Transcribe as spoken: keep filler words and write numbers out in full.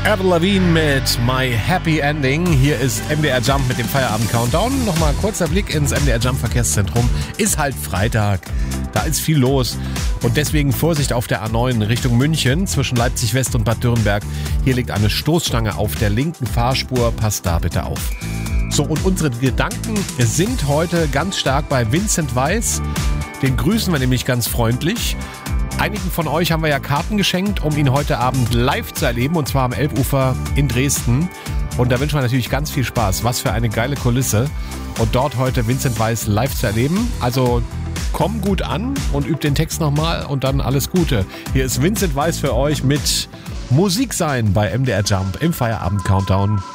Avril Lavigne mit My Happy Ending. Hier ist M D R Jump mit dem Feierabend-Countdown. Nochmal ein kurzer Blick ins M D R Jump Verkehrszentrum. Ist halt Freitag. Da ist viel los. Und deswegen Vorsicht auf der A neun Richtung München zwischen Leipzig West und Bad Dürrenberg. Hier liegt eine Stoßstange auf der linken Fahrspur. Passt da bitte auf. So, und unsere Gedanken sind heute ganz stark bei Vincent Weiss. Den grüßen wir nämlich ganz freundlich. Einigen von euch haben wir ja Karten geschenkt, um ihn heute Abend live zu erleben, und zwar am Elbufer in Dresden. Und da wünschen wir natürlich ganz viel Spaß. Was für eine geile Kulisse. Und dort heute Vincent Weiss live zu erleben. Also komm gut an und übt den Text nochmal und dann alles Gute. Hier ist Vincent Weiss für euch mit Musik sein bei M D R Jump im Feierabend-Countdown.